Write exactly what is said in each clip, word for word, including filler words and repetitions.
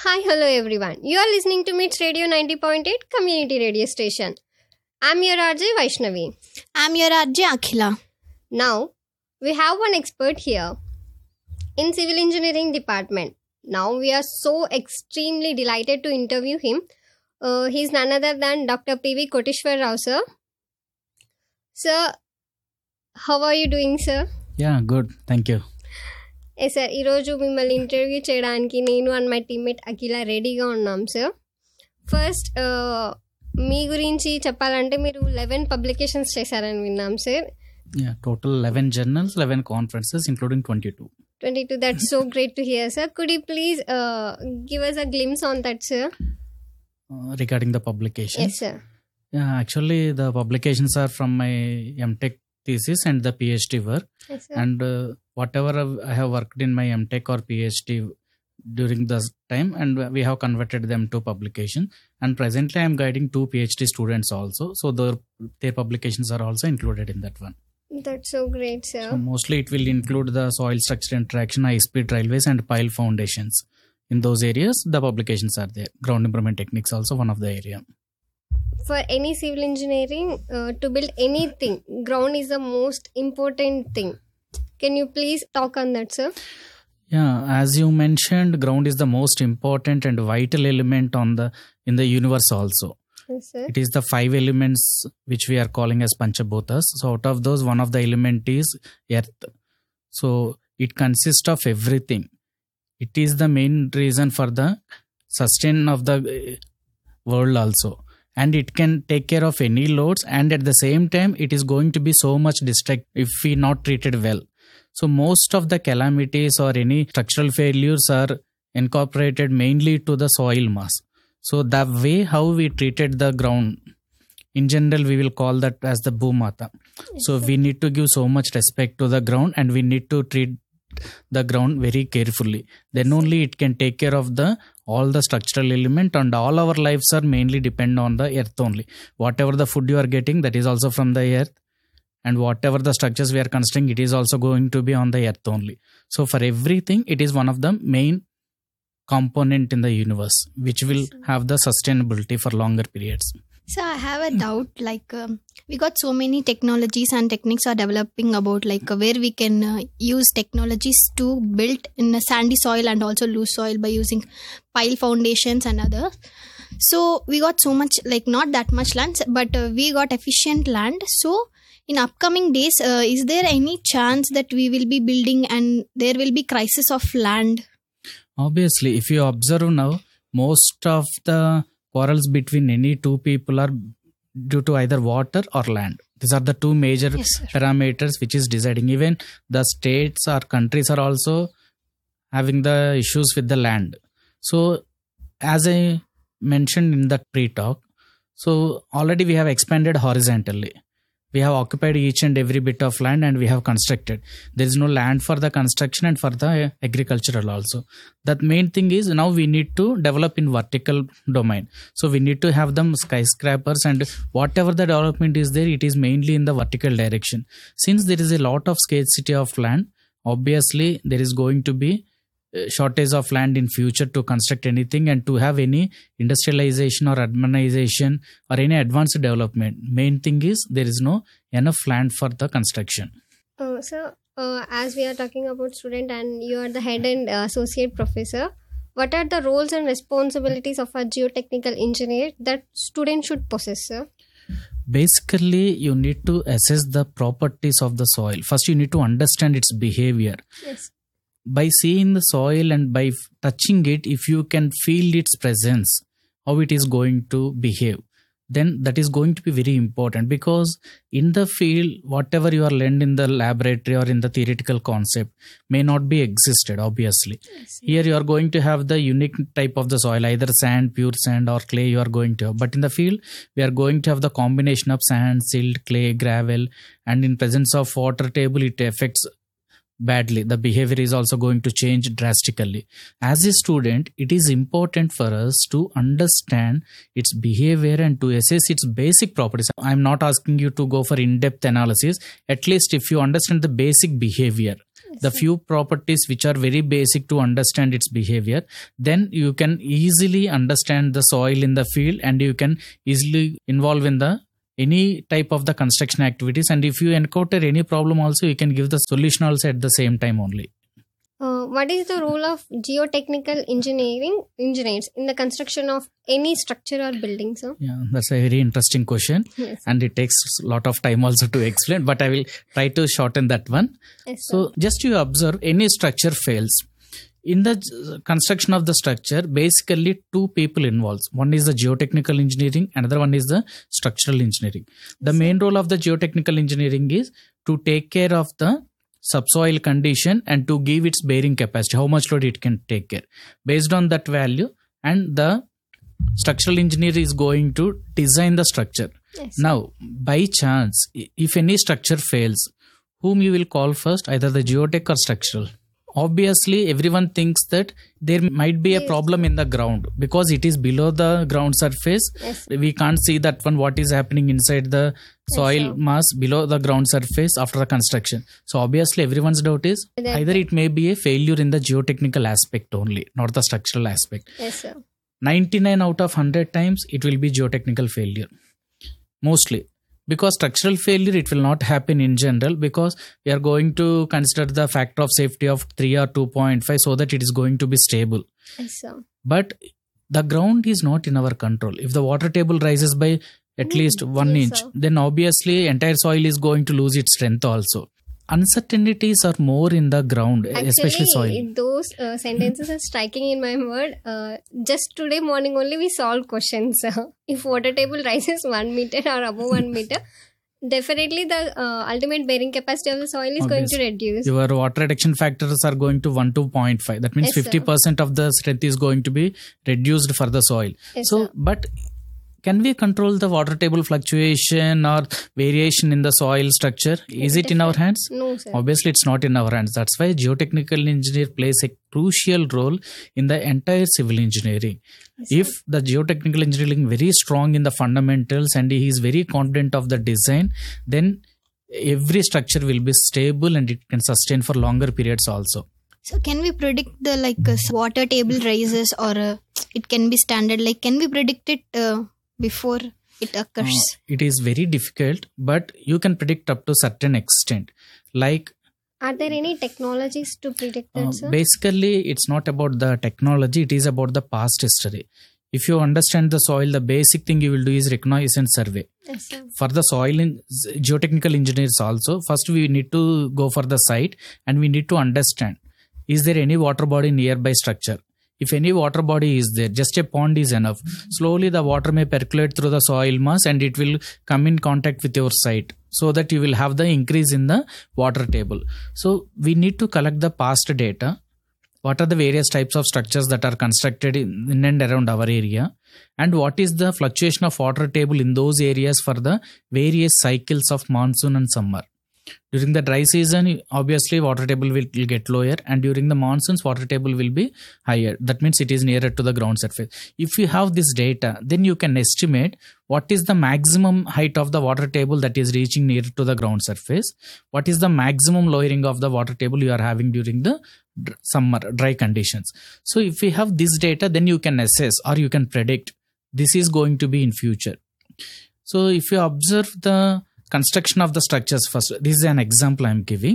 Hi, hello everyone. You are listening to Mits Radio ninety point eight Community Radio Station. I'm your R J Vaishnavi. I'm your R J Akhila. Now, we have one expert here in Civil Engineering Department. Now, we are so extremely delighted to interview him. Uh, he's none other than Doctor P V Koteshwar Rao, sir. Sir, how are you doing, sir? Yeah, good. Thank you. A sir ఈరోజు మిమ్మల్ని interview చేయడానికి నేను and my teammate అఖిల రెడీగా ఉన్నాం sir. First మీ గురించి చెప్పాలంటే మీరు eleven publications చేశారని విన్నాం sir. Yeah, total eleven journals, eleven conferences, including twenty-two. twenty-two, that's so great to hear, sir. Could you please uh, give us a glimpse on that, sir? Uh, regarding the publications? Yes, sir. Yeah, actually the publications are from my M.Tech thesis and the PhD work. Yes, sir. And uh, whatever I have worked in my M.Tech or PhD during this time, and we have converted them to publication. And presently I am guiding two PhD students also. So their, their publications are also included in that one. That's so great, sir. So mostly it will include the soil structure interaction, high-speed railways and pile foundations. In those areas, the publications are there. Ground improvement techniques also one of the area. For any civil engineering, uh, to build anything, ground is the most important thing. Can you please talk on that, sir? Yeah, as you mentioned, ground is the most important and vital element on the in the universe also. Yes, sir. It is the five elements which we are calling as Panchabhutas. So out of those, one of the element is earth. So it consists of everything. It is the main reason for the sustain of the world also. And it can take care of any loads, and at the same time it is going to be so much destruct if we not treated well. So most of the calamities or any structural failures are incorporated mainly to the soil mass. So the way how we treated the ground, in general we will call that as the Bhumata. So we need to give so much respect to the ground, and we need to treat the ground very carefully. Then only it can take care of the all the structural element, and all our lives are mainly depend on the earth only. Whatever the food you are getting, that is also from the earth, and whatever the structures we are constructing, it is also going to be on the earth only. So for everything, it is one of the main component in the universe which will have the sustainability for longer periods. So I have a doubt, like um, we got so many technologies and techniques are developing about like uh, where we can uh, use technologies to build in a sandy soil and also loose soil by using pile foundations and others. So we got so much, like not that much land, but uh, we got efficient land. So in upcoming days, uh, is there any chance that we will be building and there will be crisis of land? Obviously, if you observe now, most of the quarrels between any two people are due to either water or land. These are the two major Yes, sir. parameters which is deciding. Even the states or countries are also having the issues with the land. So as I mentioned in the pre-talk, so already we have expanded horizontally. We have occupied each and every bit of land and we have constructed. There is no land for the construction and for the agricultural also. That main thing is now we need to develop in vertical domain. So we need to have them skyscrapers, and whatever the development is there, it is mainly in the vertical direction. Since there is a lot of scarcity of land, obviously there is going to be shortage of land in future to construct anything and to have any industrialization or urbanization or any advanced development. Main thing is there is no enough land for the construction. Uh, sir, uh, as we are talking about student and you are the head and uh, associate professor, what are the roles and responsibilities of a geotechnical engineer that student should possess, sir? Basically, you need to assess the properties of the soil. First, you need to understand its behavior. Yes. By seeing the soil and by f- touching it, if you can feel its presence, how it is going to behave, then that is going to be very important, because in the field, whatever you are learned in the laboratory or in the theoretical concept may not be existed, obviously. Yes. Here you are going to have the unique type of the soil, either sand, pure sand or clay you are going to have. But in the field, we are going to have the combination of sand, silt, clay, gravel, and in presence of water table, it affects badly. The behavior is also going to change drastically. As a student, it is important for us to understand its behavior and to assess its basic properties. I'm not asking you to go for in-depth analysis. At least if you understand the basic behavior, the few properties which are very basic to understand its behavior, then you can easily understand the soil in the field and you can easily involve in the any type of the construction activities. And if you encounter any problem also, you can give the solution also at the same time only. Uh, what is the role of geotechnical engineering engineers in the construction of any structure or building, sir? Yeah, that's a very interesting question. Yes. And it takes a lot of time also to explain, but I will try to shorten that one. Yes, So just you observe, any structure fails. In the construction of the structure, basically two people involved. One is the geotechnical engineering, another one is the structural engineering. The main role of the geotechnical engineering is to take care of the subsoil condition and to give its bearing capacity, how much load it can take care. Based on that value, and the structural engineer is going to design the structure. Yes. Now, by chance, if any structure fails, whom you will call first, either the geotech or structural? Obviously, everyone thinks that there might be a Yes. problem in the ground because it is below the ground surface. Yes. We can't see that one, what is happening inside the soil sir. mass below the ground surface after the construction. So obviously, everyone's doubt is That- either it may be a failure in the geotechnical aspect only, not the structural aspect. Yes, sir. ninety-nine out of one hundred times it will be geotechnical failure, mostly. Because structural failure, it will not happen in general because we are going to consider the factor of safety of three or two point five so that it is going to be stable. Yes, sir. But the ground is not in our control. If the water table rises by at Mm, least one yes, inch, sir. then obviously entire soil is going to lose its strength also. Uncertainties are more in the ground, especially soil. Actually, those uh, sentences are striking in my word. Uh, just today morning only we solved questions. If water table rises one meter or above one meter, definitely the uh, ultimate bearing capacity of the soil is going to Obviously. reduce. Your water reduction factors are going to one to zero point five. That means Yes, sir. fifty percent of the strength is going to be reduced for the soil. Yes, So, sir. but can we control the water table fluctuation or variation in the soil structure? Is it in our hands? No, sir. Obviously, it's not in our hands. That's why geotechnical engineer plays a crucial role in the entire civil engineering. Yes, If sir. the geotechnical engineering very strong in the fundamentals and he is very confident of the design, then every structure will be stable and it can sustain for longer periods also. So can we predict the like uh, water table rises or uh, it can be standard? Like can we predict it uh, before it occurs? Uh, it is very difficult, but you can predict up to certain extent. Like Are there any technologies to predict that, uh, sir? basically, it's not about the technology; it is about the past history. If you understand the soil, the basic thing you will do is reconnaissance survey. Yes, sir. For the soil in, geotechnical engineers also, first we need to go for the site and we need to understand, is there any water body nearby structure? If any water body is there, just a pond is enough. Slowly the water may percolate through the soil mass and it will come in contact with your site so that you will have the increase in the water table. So we need to collect the past data. What are the various types of structures that are constructed in, in and around our area? And what is the fluctuation of water table in those areas for the various cycles of monsoon and summer? During the dry season, obviously water table will, will get lower, and during the monsoons water table will be higher. That means it is nearer to the ground surface. If you have this data, then you can estimate what is the maximum height of the water table that is reaching near to the ground surface, what is the maximum lowering of the water table you are having during the summer dry conditions. So if you have this data, then you can assess or you can predict this is going to be in future. So if you observe the construction of the structures first, this is an example I am giving.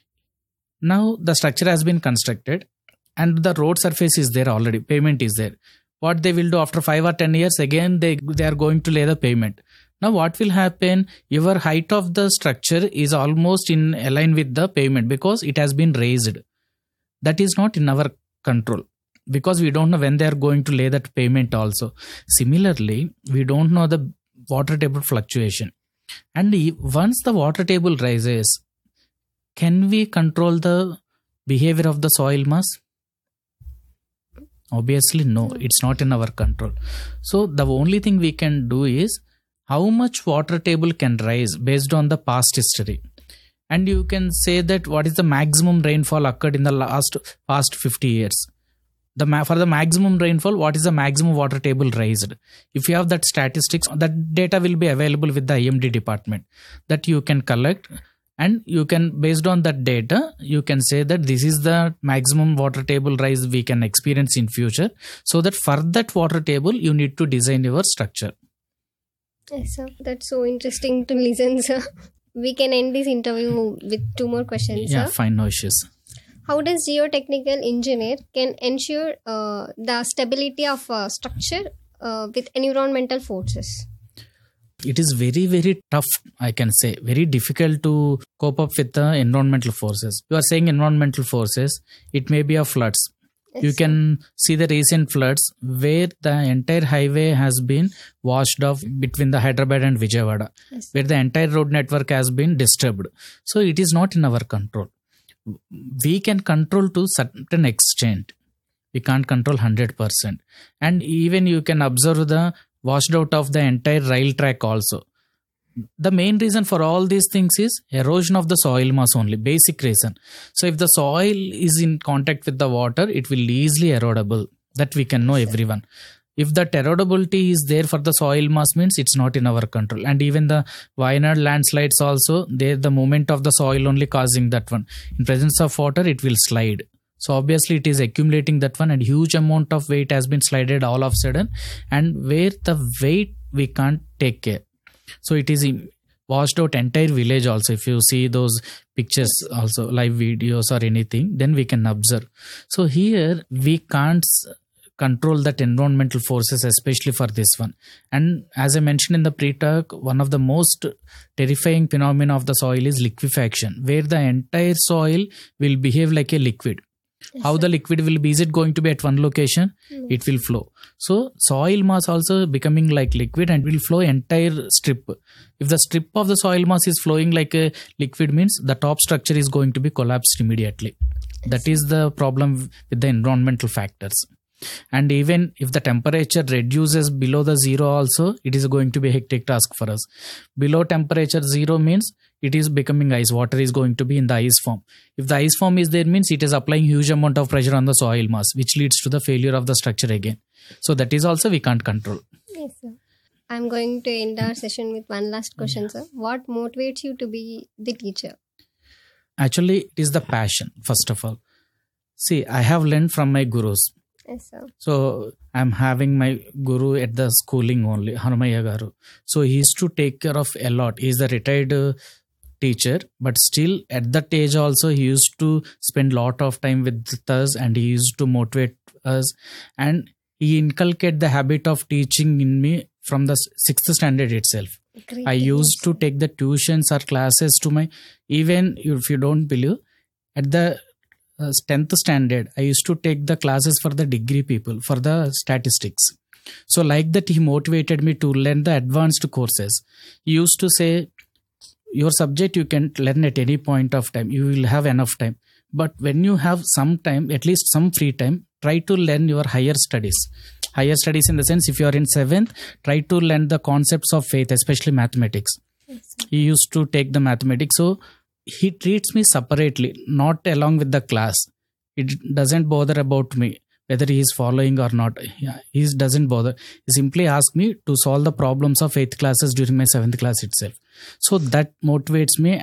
Now the structure has been constructed and the road surface is there already, pavement is there. What they will do after five or ten years, again they, they are going to lay the pavement. Now what will happen? Your height of the structure is almost in line with the pavement because it has been raised. That is not in our control because we don't know when they are going to lay that pavement also. Similarly, we don't know the water table fluctuation. And once the water table rises, can we control the behavior of the soil mass? Obviously, no, it's not in our control. So the only thing we can do is how much water table can rise based on the past history. And you can say that what is the maximum rainfall occurred in the last past fifty years. The ma- for the maximum rainfall, what is the maximum water table raised? If you have that statistics, that data will be available with the I M D department that you can collect. And you can, based on that data, you can say that this is the maximum water table rise we can experience in future. So that for that water table, you need to design your structure. Yes, sir. That's so interesting to listen, sir. We can end this interview with two more questions, Yeah, sir. fine, no issues. How does geotechnical engineer can ensure uh, the stability of uh, structure uh, with environmental forces? It is very, very tough, I can say, very difficult to cope up with the environmental forces. You are saying environmental forces, it may be a floods. Yes, You sir. can see the recent floods where the entire highway has been washed off between the Hyderabad and Vijayawada, Yes. where the entire road network has been disturbed. So it is not in our control. We can control to certain extent. We can't control one hundred percent. And even you can observe the washed out of the entire rail track also. The main reason for all these things is erosion of the soil mass only, basic reason. So if the soil is in contact with the water, it will easily erodible. That we can know, everyone. If that erodibility is there for the soil mass, means it's not in our control. And even the Wayanad landslides also, there the movement of the soil only causing that one. In presence of water, it will slide. So obviously it is accumulating that one, and huge amount of weight has been slided all of a sudden, and where the weight we can't take care. So it is in- washed out entire village also. If you see those pictures also, live videos or anything, then we can observe. So here we can't s- control that environmental forces, especially for this one. And as I mentioned in the pre-talk, one of the most terrifying phenomena of the soil is liquefaction, where the entire soil will behave like a liquid. How the liquid will be? Is it going to be at one location? Mm. It will flow. So soil mass also becoming like liquid and will flow entire strip. If the strip of the soil mass is flowing like a liquid, means the top structure is going to be collapsed immediately. That is the problem with the environmental factors. And even if the temperature reduces below the zero also, it is going to be a hectic task for us. Below temperature zero means it is becoming ice. Water is going to be in the ice form. If the ice form is there, means it is applying huge amount of pressure on the soil mass, which leads to the failure of the structure again. So that is also we can't control. Yes, sir. I'm going to end our session with one last question, sir. What motivates you to be the teacher? Actually, it is the passion, first of all. See, I have learned from my gurus. Yes, sir. So I'm having my guru at the schooling only, Hanumayya Garu. So he used to take care of a lot. He's a retired uh, teacher, but still at that age also he used to spend lot of time with us, and he used to motivate us, and he inculcated the habit of teaching in me from the sixth standard itself. Great. I used to take the tuitions or classes to my, even if you don't believe, at the uh, tenth standard, I used to take the classes for the degree people, for the statistics. So like that, he motivated me to learn the advanced courses. He used to say, your subject you can learn at any point of time. You will have enough time. But when you have some time, at least some free time, try to learn your higher studies. Higher studies in the sense, if you are in seventh, try to learn the concepts of faith, especially mathematics. Yes, sir. He used to take the mathematics. So he treats me separately, not along with the class. It doesn't bother about me, whether he is following or not. Yeah, he doesn't bother. He simply asks me to solve the problems of eighth classes during my seventh class itself. So that motivates me.